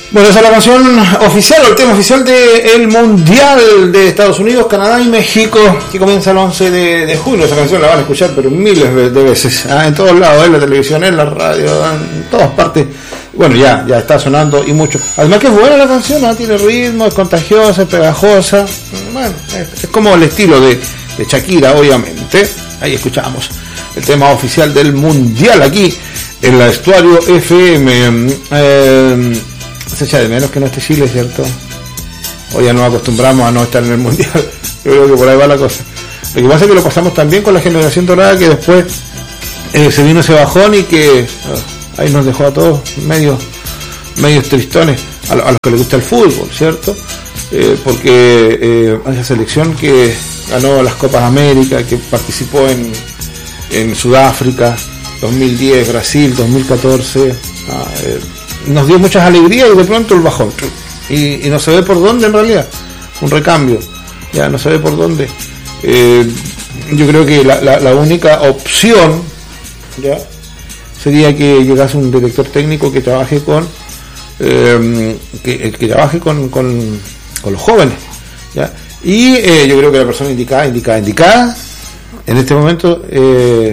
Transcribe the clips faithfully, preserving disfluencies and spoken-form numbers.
Bueno, esa es la canción oficial, el tema oficial del Mundial de Estados Unidos, Canadá y México, que comienza el once de julio. Esa canción la van a escuchar pero miles de veces, ¿eh? En todos lados, en la televisión, en la radio, en todas partes. Bueno, ya, ya está sonando y mucho. Además que es buena la canción, ¿eh? Tiene ritmo, es contagiosa, es pegajosa. Bueno, es, es como el estilo de, de Shakira, obviamente. Ahí escuchamos el tema oficial del Mundial aquí en la Estuario F M. Eh, se echa de menos que no esté Chile, ¿cierto? Hoy ya nos acostumbramos a no estar en el Mundial. Yo creo que por ahí va la cosa. Lo que pasa es que lo pasamos también con la generación dorada, que después eh, se vino ese bajón y que uh, ahí nos dejó a todos medios medios tristones, a, lo, a los que les gusta el fútbol, ¿cierto? Eh, porque eh, esa selección que ganó las Copas América, que participó en, en Sudáfrica dos mil diez, Brasil dos mil catorce, ah, eh, nos dio muchas alegrías y de pronto el bajón y, y no se ve por dónde en realidad, un recambio, ya no se ve por dónde. Eh, yo creo que la, la, la única opción ya sería que llegase un director técnico que trabaje con eh, que, que trabaje con, con, con los jóvenes, ya, y eh, yo creo que la persona indicada indicada indicada en este momento eh,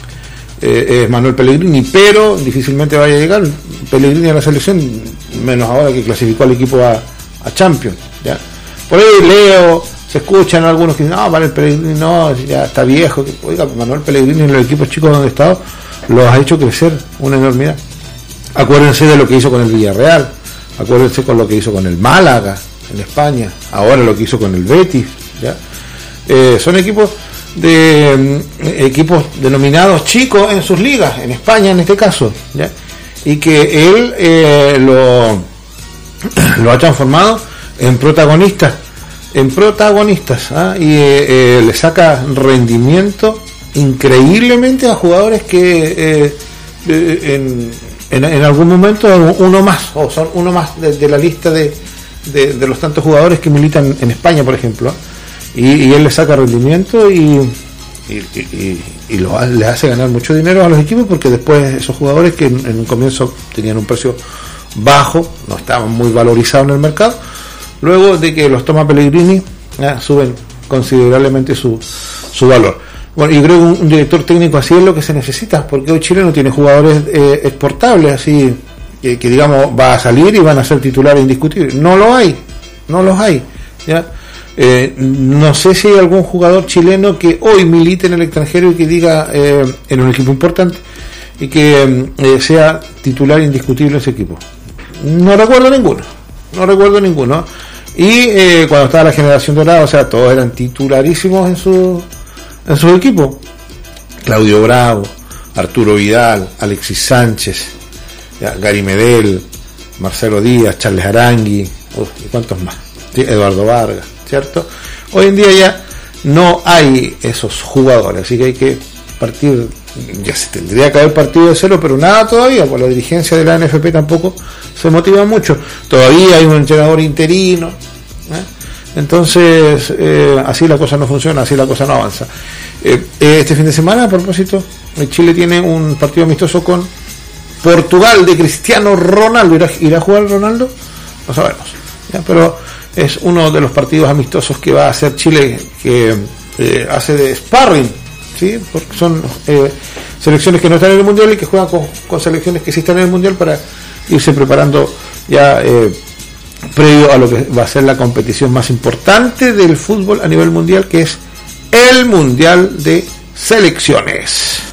Eh, es Manuel Pellegrini, pero difícilmente vaya a llegar Pellegrini a la selección, menos ahora que clasificó al equipo a, a Champions, ¿ya? Por ahí leo, se escuchan algunos que dicen, no, Manuel Pellegrini no, ya está viejo. Oiga, Manuel Pellegrini en los equipos chicos donde ha estado los ha hecho crecer una enormidad. Acuérdense de lo que hizo con el Villarreal, acuérdense con lo que hizo con el Málaga en España, ahora lo que hizo con el Betis, ¿ya? Eh, son equipos de eh, equipos denominados chicos en sus ligas, en España en este caso, ¿ya? Y que él eh, lo, lo ha transformado en protagonistas, en protagonistas, ¿ah? Y eh, eh, le saca rendimiento increíblemente a jugadores que eh, en, en, en algún momento uno más, o son uno más de, de la lista de, de, de los tantos jugadores que militan en España, por ejemplo, ¿eh? Y, y él le saca rendimiento y, y, y, y lo, le hace ganar mucho dinero a los equipos, porque después esos jugadores que en, en un comienzo tenían un precio bajo, no estaban muy valorizados en el mercado, luego de que los toma Pellegrini, ya, suben considerablemente su, su valor. Bueno, y creo que un, un director técnico así es lo que se necesita, porque hoy Chile no tiene jugadores eh, exportables, así que, que digamos va a salir y van a ser titulares indiscutibles. No lo hay, no los hay, ¿ya? Eh, no sé si hay algún jugador chileno que hoy milite en el extranjero y que diga eh, en un equipo importante y que eh, sea titular indiscutible en ese equipo. No recuerdo ninguno, no recuerdo ninguno. Y eh, cuando estaba la generación dorada, o sea, todos eran titularísimos en su en sus equipos. Claudio Bravo, Arturo Vidal, Alexis Sánchez, ya, Gary Medel, Marcelo Díaz, Charles Arangui, uf, y cuántos más, sí, Eduardo Vargas, ¿cierto? Hoy en día ya no hay esos jugadores, así que hay que partir, ya se tendría que haber partido de cero, pero nada todavía, por la dirigencia de la N F P tampoco se motiva mucho, todavía hay un entrenador interino, ¿eh? Entonces eh, así la cosa no funciona, así la cosa no avanza. Eh, este fin de semana, a propósito, Chile tiene un partido amistoso con Portugal de Cristiano Ronaldo. ¿Irá, irá a jugar Ronaldo? No sabemos, ¿ya? Pero es uno de los partidos amistosos que va a hacer Chile, que eh, hace de sparring, ¿sí? Porque son eh, selecciones que no están en el Mundial y que juegan con, con selecciones que sí están en el Mundial para irse preparando ya eh, previo a lo que va a ser la competición más importante del fútbol a nivel mundial, que es el Mundial de Selecciones.